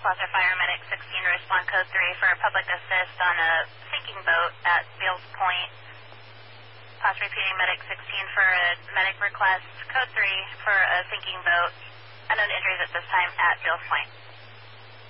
Foster Fire Medic 16 respond code 3 for public assist on a sinking boat at Beals Point. Pause repeating Medic 16 for a medic request code 3 for a sinking boat. Unknown injuries at this time at Beals Point.